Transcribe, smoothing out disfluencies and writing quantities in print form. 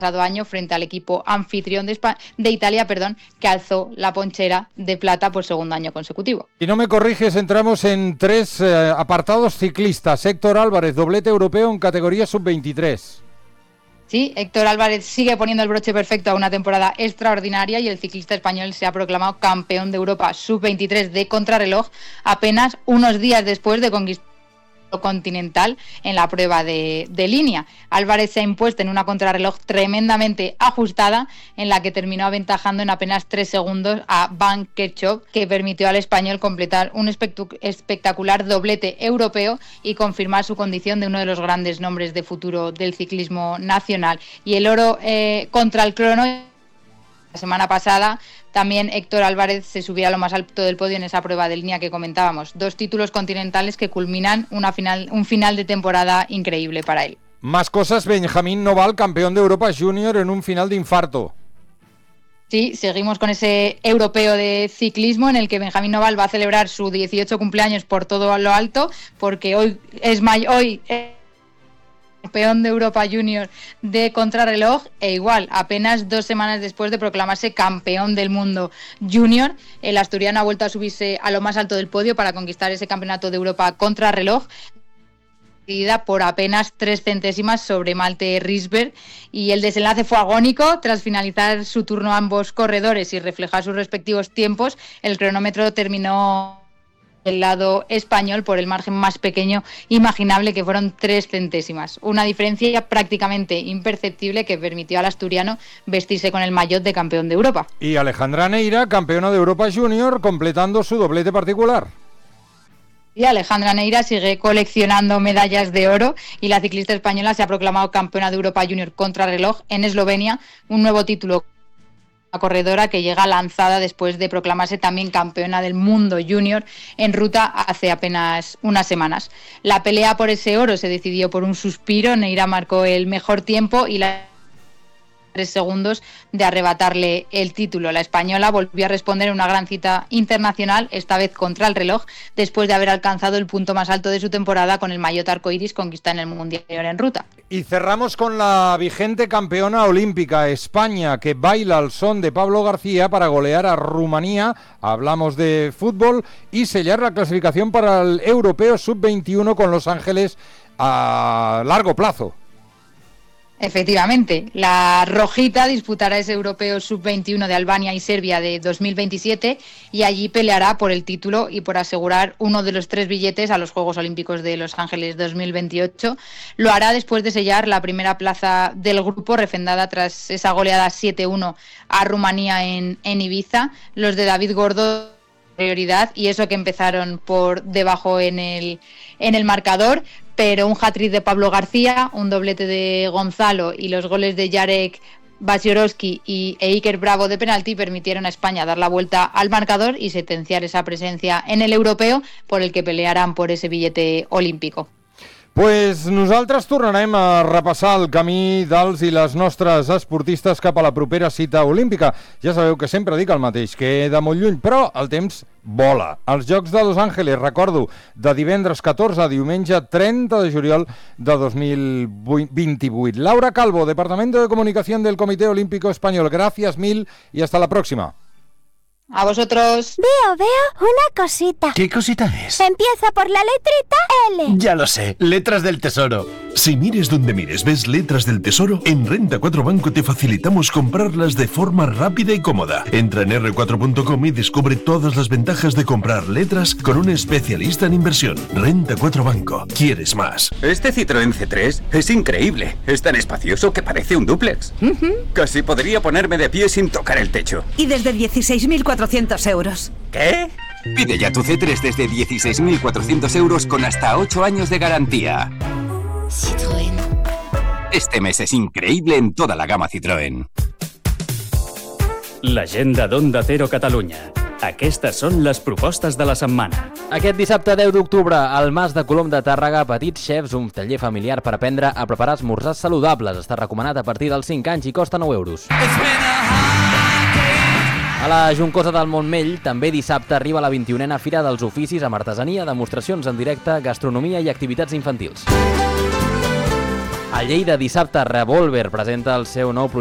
pasado año frente al equipo anfitrión de Italia, que alzó la ponchera de plata por segundo año consecutivo. Si no me corriges, entramos en 3 apartados ciclistas. Héctor Álvarez, doblete europeo en categoría sub-23. Sí, Héctor Álvarez sigue poniendo el broche perfecto a una temporada extraordinaria y el ciclista español se ha proclamado campeón de Europa sub-23 de contrarreloj apenas unos días después de conquistar continental en la prueba de línea. Álvarez se ha impuesto en una contrarreloj tremendamente ajustada en la que terminó aventajando en apenas 3 segundos a Van Kerchove, que permitió al español completar un espectacular doblete europeo y confirmar su condición de uno de los grandes nombres de futuro del ciclismo nacional. Y el oro contra el crono. La semana pasada también Héctor Álvarez se subía a lo más alto del podio en esa prueba de línea que comentábamos. 2 títulos continentales que culminan un final de temporada increíble para él. Más cosas, Benjamín Noval, campeón de Europa Junior en un final de infarto. Sí, seguimos con ese europeo de ciclismo en el que Benjamín Noval va a celebrar su 18 cumpleaños por todo lo alto, porque hoy campeón de Europa Junior de contrarreloj e igual, apenas 2 semanas después de proclamarse campeón del mundo junior, el asturiano ha vuelto a subirse a lo más alto del podio para conquistar ese campeonato de Europa contrarreloj por apenas 3 centésimas sobre Malte Risberg, y el desenlace fue agónico. Tras finalizar su turno ambos corredores y reflejar sus respectivos tiempos, el cronómetro terminó el lado español por el margen más pequeño imaginable, que fueron 3 centésimas. Una diferencia prácticamente imperceptible que permitió al asturiano vestirse con el maillot de campeón de Europa. Y Alejandra Neira, campeona de Europa Junior, completando su doblete particular. Y Alejandra Neira sigue coleccionando medallas de oro y la ciclista española se ha proclamado campeona de Europa Junior contrarreloj en Eslovenia, un nuevo título. La corredora que llega lanzada después de proclamarse también campeona del mundo junior en ruta hace apenas unas semanas. La pelea por ese oro se decidió por un suspiro. Neira marcó el mejor tiempo y 3 segundos de arrebatarle el título. La española volvió a responder en una gran cita internacional, esta vez contra el reloj, después de haber alcanzado el punto más alto de su temporada con el maillot arcoiris conquistado en el Mundial en ruta. Y cerramos con la vigente campeona olímpica, España, que baila al son de Pablo García para golear a Rumanía. Hablamos de fútbol y sellar la clasificación para el Europeo Sub-21 con Los Ángeles a largo plazo. Efectivamente, la rojita disputará ese Europeo Sub-21 de Albania y Serbia de 2027 y allí peleará por el título y por asegurar uno de los 3 billetes a los Juegos Olímpicos de Los Ángeles 2028. Lo hará después de sellar la primera plaza del grupo, refrendada tras esa goleada 7-1 a Rumanía en Ibiza. Los de David Gordo prioridad, y eso que empezaron por debajo en el marcador, pero un hat-trick de Pablo García, un doblete de Gonzalo y los goles de Jarek Basiorowski e Iker Bravo de penalti permitieron a España dar la vuelta al marcador y sentenciar esa presencia en el europeo, por el que pelearán por ese billete olímpico. Pues nosaltres tornarem a repassar el camí dels i les nostres esportistes cap a la propera cita olímpica. Ja sabeu que sempre dic el mateix, que de molt lluny, però el temps vola. Els Jocs de Los Ángeles, recordo, de divendres 14 a diumenge 30 de juliol de 2028. Laura Calvo, Departamento de Comunicación del Comité Olímpico Español. Gracias mil y hasta la próxima. A vosotros. Veo una cosita. ¿Qué cosita es? Empieza por la letrita L. Ya lo sé, letras del tesoro. Si mires donde mires, ves letras del tesoro, en Renta 4 Banco te facilitamos comprarlas de forma rápida y cómoda. Entra en r4.com y descubre todas las ventajas de comprar letras con un especialista en inversión. Renta 4 Banco. ¿Quieres más? Este Citroën C3 es increíble. Es tan espacioso que parece un dúplex. Casi podría ponerme de pie sin tocar el techo. Y desde 16.400 euros. ¿Qué? Pide ya tu C3 desde 16.400 euros con hasta 8 años de garantía. Citroën. Este mes es increíble en toda la gama Citroën. L'agenda d'Onda Cero Catalunya. Aquestes són les propostes de la setmana. Aquest dissabte 10 d'octubre, al Mas de Colom de Tàrrega, Petits Chefs, un taller familiar per aprendre a preparar esmorzars saludables. Està recomanat a partir dels 5 anys i costa 9 euros. A la Juncosa del Montmell, també dissabte arriba la 21a Fira dels Oficis amb artesania, demostracions en directe, gastronomia i activitats infantils. A Lleida, dissabte, Revolver presenta el seu nou projecte